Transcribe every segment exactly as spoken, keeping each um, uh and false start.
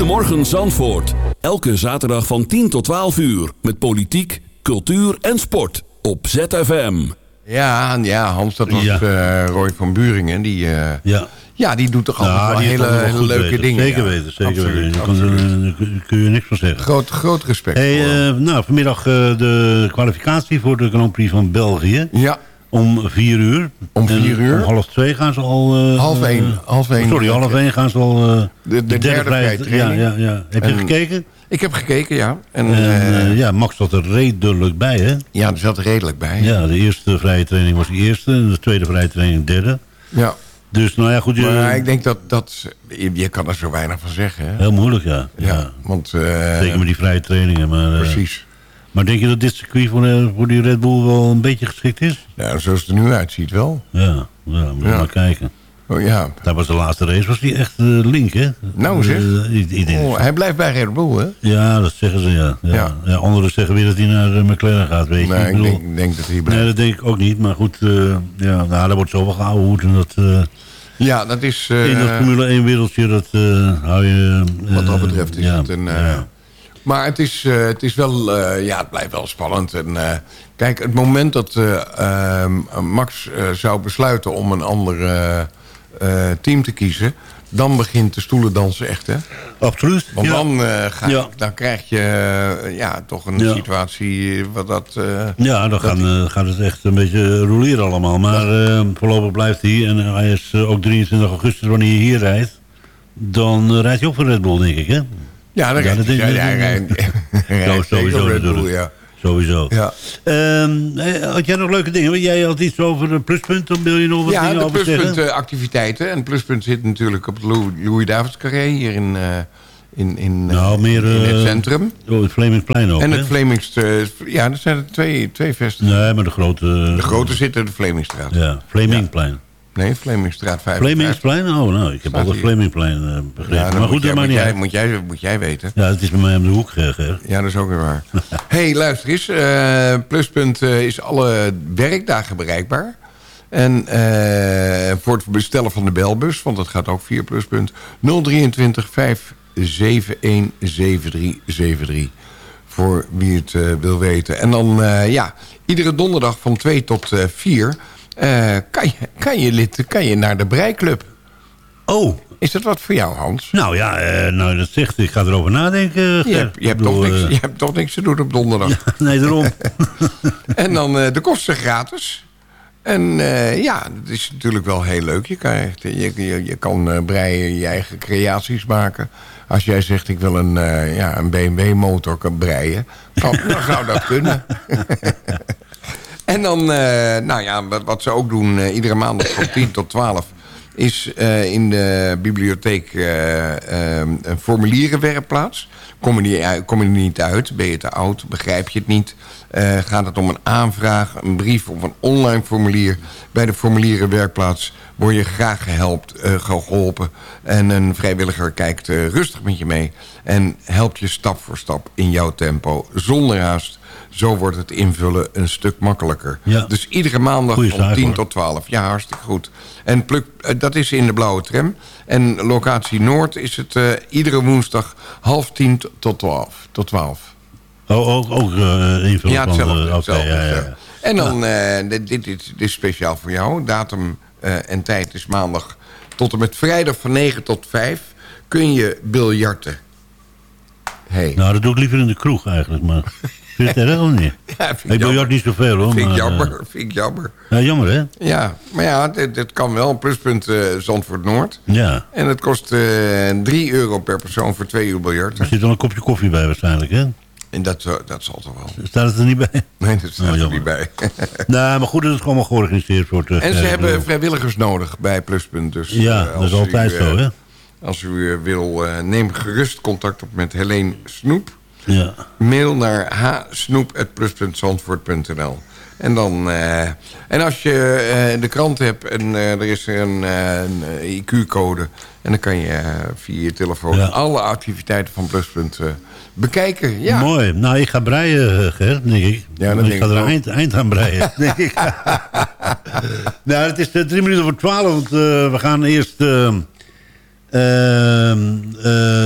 Goedemorgen Zandvoort. Elke zaterdag van tien tot twaalf uur. Met politiek, cultuur en sport. Op Z F M. Ja, ja Hans, dat was Ja. uh, Roy van Buringen. Die, uh, Ja. ja, die doet toch altijd Nou, wel die hele, heeft allemaal hele goed leuke weten. dingen. Zeker ja. weten, zeker Absoluut, weten. Daar absoluut. kun, daar kun je niks van zeggen. Groot, groot respect Hey, voor hem. uh, nou, vanmiddag uh, de kwalificatie voor de Grand Prix van België. Ja, Om vier uur. Om vier En uur? Om half twee gaan ze al... Uh, half één. Uh, half één. sorry, half één gaan ze al... Uh, De, de, de derde vrije ja, training. ja, ja. Heb je En- gekeken? Ik heb gekeken, ja. En, En, uh, uh, ja, Max zat er redelijk bij, hè? ja, er zat er redelijk bij. Ja, de eerste vrije training was de eerste. En de tweede vrije training de derde. Ja. Dus nou ja, goed. Je, Maar ik denk dat, dat je, je kan er zo weinig van zeggen. Hè? heel moeilijk, ja. Ja, ja. want... Uh, Zeker met die vrije trainingen. Maar, uh, precies. maar denk je dat dit circuit voor, uh, voor die Red Bull wel een beetje geschikt is? Ja, zoals het er nu uitziet wel. Ja, ja moet je Ja. maar kijken. Oh, ja. Dat was de laatste race, was die echt uh, link, hè? Nou zeg. Uh, ik, ik denk, Oh, hij blijft bij Red Bull, hè? ja, dat zeggen ze, ja. ja. Ja. ja. Anderen zeggen weer dat hij naar uh, McLaren gaat, weet je. Nee, ik bedoel, denk, denk dat hij blijft. nee, dat denk ik ook niet. Maar goed, uh, ja, nou, daar wordt zoveel gehouden en dat... Uh, Ja, dat is... Uh, in dat Formule één wereldje, dat uh, hou je... Uh, wat dat betreft is ja, het een... Uh, ja. Maar het is, uh, het is wel... Uh, ja, het blijft wel spannend. En, uh, kijk, het moment dat uh, uh, Max uh, zou besluiten om een ander uh, uh, team te kiezen... dan begint de stoelendansen echt, hè? Absoluut. Want ja. dan, uh, ga, Ja. dan krijg je uh, ja, toch een Ja. situatie wat dat... Uh, Ja, dan gaan, uh, gaat het echt een beetje roleren allemaal. Maar uh, voorlopig blijft hij. En hij is uh, ook drieëntwintig augustus wanneer je hier rijdt. Dan uh, rijdt hij ook voor Red Bull, denk ik, hè? ja, dan Ja, rijdt dat hij- denk ik- ja, hij rijdt- hij Zo, rijdt sowieso zeker Red Bull, natuurlijk. ja. Sowieso. Ja. Um, had jij nog leuke dingen? Want jij had iets over de pluspunten. Wil je nog wat Ja, dingen de over zeggen? pluspunt uh, activiteiten. En pluspunt zit natuurlijk op het Lou- Louis-Davids Carré hier in, uh, in, in, uh, Nou, meer, in het uh, centrum. Oh, het Vlemingsplein ook, En hè? het Vlemings... Uh, ja, er zijn er twee, twee vestigingen. Nee, maar de grote... De grote zitten in de Vlemingstraat. Ja, Vlemingplein. Nee, Vlemingstraat vijfenvijftig. Vlemingsplein? Oh, nou, ik heb Staat altijd hier. Vlemingplein uh, begrepen. Ja, dan maar goed, moet, jij, dat maakt moet, niet jij, uit. moet, jij, moet jij weten. Ja, het is bij mij om de hoek, Ger. Ja, dat is ook weer waar. hey, luister eens. Uh, Pluspunt uh, is alle werkdagen bereikbaar. En uh, voor het bestellen van de belbus, want dat gaat ook via Pluspunt... nul drieëntwintig vijf zeven een zeven drie zeven drie. Voor wie het uh, wil weten. En dan, uh, ja, iedere donderdag van twee tot vier... Uh, kan, je, kan, je lid, kan je naar de breiklub. Oh, Is dat wat voor jou, Hans? nou ja, uh, nou dat zegt, ik ga erover nadenken. Je Ger. hebt, je, hebt Ik bedoel, toch niks, uh, je hebt toch niks te doen op donderdag. ja, nee, daarom. En dan uh, de kosten gratis. En uh, ja, dat is natuurlijk wel heel leuk. Je kan, echt, je, je, je kan uh, breien, je eigen creaties maken. Als jij zegt, ik wil een, uh, ja, een B M W motor kan breien... Dan, dan zou dat kunnen. En dan, uh, nou ja, wat, wat ze ook doen... Uh, iedere maandag van tien tot twaalf... is uh, in de bibliotheek uh, uh, een formulierenwerkplaats. Kom je, niet, kom je er niet uit, ben je te oud, begrijp je het niet... Uh, gaat het om een aanvraag, een brief of een online formulier... bij de formulierenwerkplaats word je graag gehelpt, uh, geholpen... en een vrijwilliger kijkt uh, rustig met je mee... en helpt je stap voor stap in jouw tempo, zonder haast... Zo wordt het invullen een stuk makkelijker. Ja. Dus iedere maandag Goeie van zaak, tien hoor. tot twaalf. Ja, hartstikke goed. En pluk, uh, dat is in de blauwe tram. En locatie Noord is het uh, iedere woensdag half tien tot twaalf. Tot twaalf. Oh, ook, ook uh, invullen Ja, van... hetzelfde. Uh, Oké, hetzelfde, ja, ja, hetzelfde. ja. En dan, uh, dit, dit, dit is speciaal voor jou. Datum uh, en tijd is maandag tot en met vrijdag van negen tot vijf. Kun je biljarten. Hey. Nou, dat doe ik liever in de kroeg eigenlijk, maar... Vind je het erg of niet? Ja, vind ik Ik biljart jammer. niet zoveel, hoor. Vind ik maar, jammer. uh, Vind ik jammer. ja, jammer, hè? Ja, maar ja, dit, dit kan wel. Een pluspunt uh, Zandvoort Noord. Ja. En het kost uh, drie euro per persoon voor twee uur biljarten. Er zit wel een kopje koffie bij waarschijnlijk, hè? En dat, uh, dat zal toch wel. Staat het er niet bij? Nee, dat staat Oh, er jammer. niet bij. Nou, maar goed, dat is gewoon georganiseerd wordt. Uh, En ze uh, hebben bedoel. vrijwilligers nodig bij Pluspunt. Dus, Ja, uh, dat als is altijd u, uh, zo, hè? Als u uh, wil, uh, neem gerust contact op met Helene Snoep. Ja. Mail naar h snoep at plus punt zandvoort punt n l. En, dan, uh, en als je uh, de krant hebt en uh, er is een, uh, een I Q-code... en dan kan je uh, via je telefoon Ja. alle activiteiten van Pluspunt uh, bekijken. Ja. Mooi. Nou, ik ga breien, uh, Ger, denk ik. Ja, dat Want denk ik ga ik er ook. eind, eind aan breien, denk ik. Nou, het is uh, drie minuten voor twaalf, want uh, we gaan eerst... Uh, uh, uh,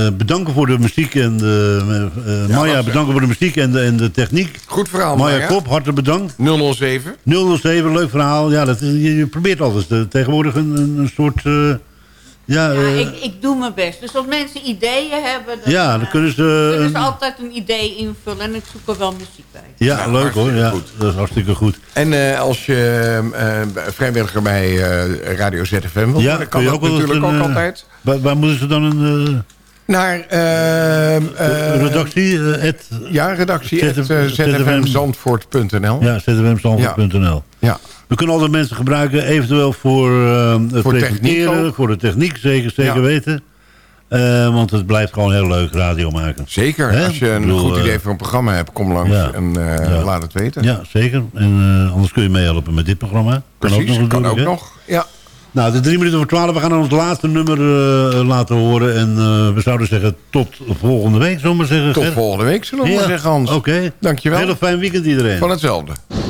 uh, bedanken voor de muziek en de... Uh, uh, ja, Maya, bedanken voor de muziek en de, en de techniek. Goed verhaal, Maya. Maya Kop, hartelijk bedankt. nul nul zeven. nul nul zeven, leuk verhaal. Ja, dat is, je, je probeert altijd uh, tegenwoordig een, een, een soort... Uh, ja, ja uh, ik, ik doe mijn best. Dus als mensen ideeën hebben... Dan, ja, dan kunnen ze... Uh, kunnen ze altijd een idee invullen. En ik zoek er wel muziek bij. Ja, ja leuk hoor. Ja, goed. dat is hartstikke goed. En uh, als je uh, vrijwilliger bij uh, Radio Z F M wil, ja, dan kan dat natuurlijk een, ook uh, altijd. Waar, waar moeten ze dan een... Uh, Naar uh, uh, redactie? Uh, at, ja, redactie at, uh, z f m zandvoort punt n l. Ja, z f m zandvoort punt n l. Ja. Ja. We kunnen altijd mensen gebruiken, eventueel voor uh, het voor presenteren, voor de techniek, zeker, zeker ja. weten. Uh, want het blijft gewoon heel leuk radio maken. Zeker, He? als je een bedoel, goed idee voor een programma hebt, kom langs ja. en uh, ja. laat het weten. Ja, zeker. En uh, anders kun je meehelpen met dit programma. Precies, kan ook nog. Kan ook nog ja. Nou, de drie minuten voor twaalf. We gaan ons laatste nummer uh, laten horen. En uh, we zouden zeggen tot volgende week, zullen we maar zeggen. Tot Ger? volgende week, zullen we ja. maar zeggen, Hans. Oké. Okay. Dankjewel. Heel fijn weekend iedereen. Van hetzelfde.